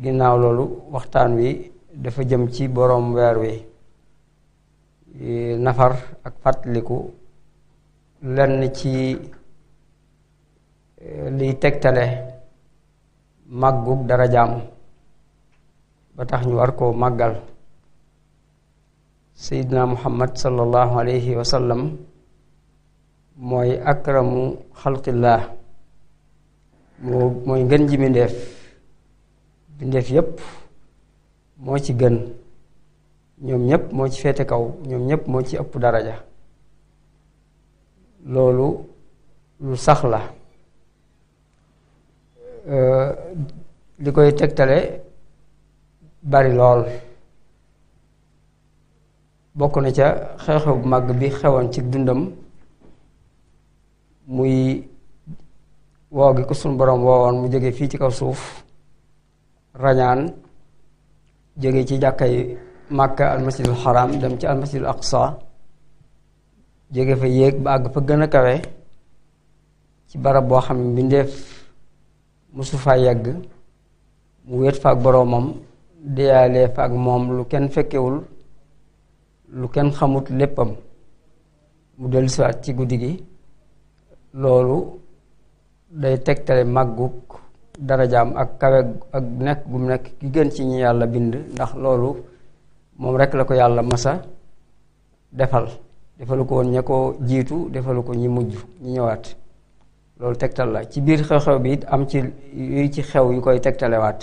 ginnaaw loolu waxtaan wi dafa jëm ci boroom weer wi nafar ak fàttaliku lenn ci liy tegtale màggug darajaam ba tax ñu war koo màggal. Seydina Muhammad sallallahu alayhi wa sallam mooy akramu xalqillah, mooy ngën ji bindeef yépp moo ci gën, ñoom ñépp moo ci féete kaw, ñoom ñépp moo ci ëpp daraja. loolu lu sax la. li koy tegtale bari lool. bokk na ca xew-xew bu màgg bi xewoon ci dundam muy woo gi ko sunu boroom woowoon mu jóge fii ci kaw suuf rañaan jóge ci jàkkay Màkka almasjidul haram dem ci almasjidul aqsa, jóge fa yéeg ba àgg fa gën a kawe ci barab boo xam ne mbindeef musu fa yegg, mu wéet fa ak boroomam deyaalee fa ak moom lu kenn fekkewul, lu kenn xamut léppam, mu dellusiwaat ci guddi gi. loolu day tegtale màggug darajaam ak kawe ak nekk gum nekk ki gën ci ñi yàlla bind, ndax loolu moom rekk la ko yàlla masa defalu ko woon ña ko jiitu, defalu ko ñi mujj ñi ñëwaat. loolu tegtal la. ci biir xew-xew bi it am ci yu ci xew yu koy tegtalewaat.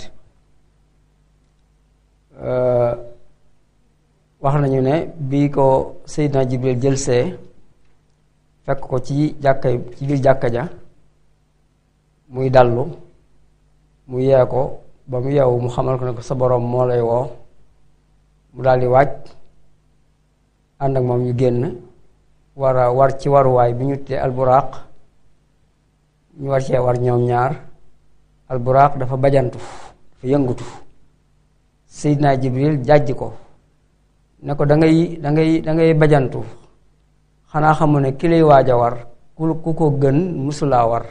wax nañu ne bii ko Seydina Jibril jëlsee fekk ko ci biir jàkka ja muy dallu, mu yee ko ba mu yeewu mu xamal ko ne ko sa boroom moo lay woo. mu daldi wàcc ànd ak moom ñu génn war ci waruwaay bi ñu tuddee alburaaq. ñu war cee war ñoom ñaar. alburaaq dafa bajantu, dafa yëngutu. Seydina Jibril jàjj ko ne ko da ngay bajantu, xanaa xamu ne ki lay waaj a war ku ko gën musulaa war.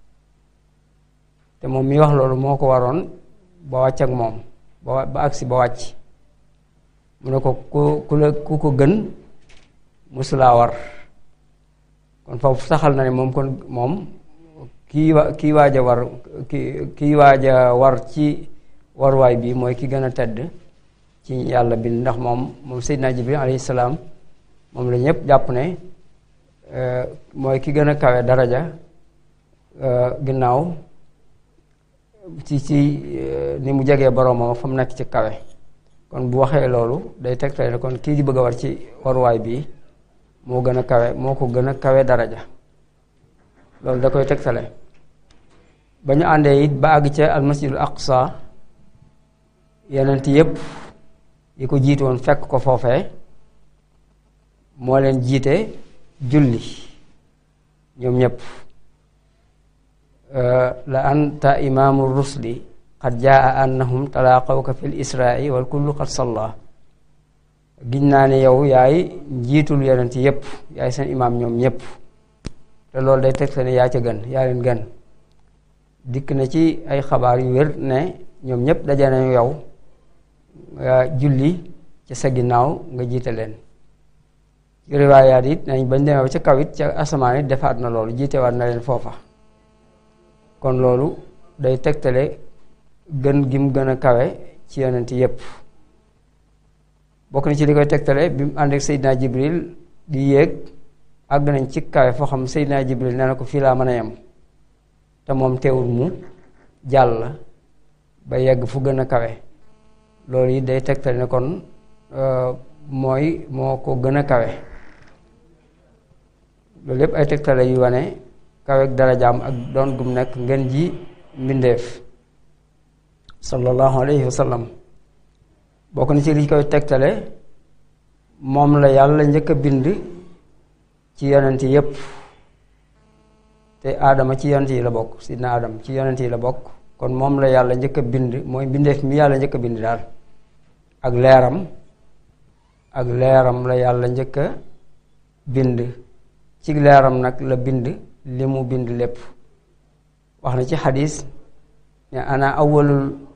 te moom mi wax loolu moo ko waroon ba wàcc ak moom ba agsi ba wàcc. mu ne ko ku ko gën musulaa war. kon foofu saxal na ne moom kii waaj a war kii waaj a war ci waruwaay bi mooy ki gën a tedd ci yàlla bind, ndax moom Seydina Jibril alayhi salaam moom la ñëpp jàpp ne mooy ki gën a kawe daraja ginnaaw ci ni mu jegee boroomam fa mu nekk ci kawe. kon bu waxee loolu day tegtale ne kon kii di bëgg a war ci waruwaay bi moo ko gën a kawe daraja. loolu da koy tegtale. ba ñu àndee it ba àgg ca almasjidul aqsa, yonent yépp yi ko jiitoon fekk ko foofee, moo leen jiite julli ñoom ñépp. la anta imaamu rusli qad jaa annahum talaaqawka fil isra'i wal kullu qad salla. giñ naa ne yow yaay njiitul yonent yépp, yaay seen imaam ñoom ñépp. te loolu day teg ne yaa ca gën, yaa leen gën. dikk na ci ay xabaar yu wér ne ñoom ñépp daje nañu yow julli ci sa ginnaaw nga jiite leen. ci riwaayaat it nañ bañ demee ba ca kaw it ca asamaan it defaat na loolu, jiitewaat na leen foofa. kon loolu day tegtale gën gim gën a kawe ci yonent yépp. bokk na ci li koy tegtale bi mu ànd ak Seydina Jibril di yéeg, àgg nañ ci kawe foo xam Seydina Jibril nee na ko fii laa mën a yem, te moom teewul mu jàll ba yegg fu gën a kawe. loolu yi day tegtale ne kon moo ko gën a kawe. loolu yépp ay tegtale yu wane kawe ak darajaam ak doon gum nekk ngeen ji mbindeef sallallahu alayhi wa sallam. bokk na ci li koy tegtale moom la yàlla njëkk a bind ci yonent yépp, te aadama ci yonent yi la bokk, sidna Adam ci yonent yi la bokk. kon moom la yàlla njëkk a bind, mooy mbindeef mi yàlla njëkk a bind daal. ak leeram la yàlla njëkk a bind. ci leeram nag la bind li mu bind lépp. wax na ci xadis ne ana awwalul